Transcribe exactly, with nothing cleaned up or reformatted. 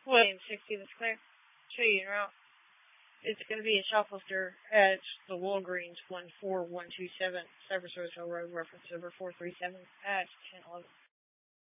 William sixty, that's clear. Show you en route. It's going to be a shoplifter at the Walgreens one four one two seven, Cypress Roseville Road, reference over four three seven at ten eleven.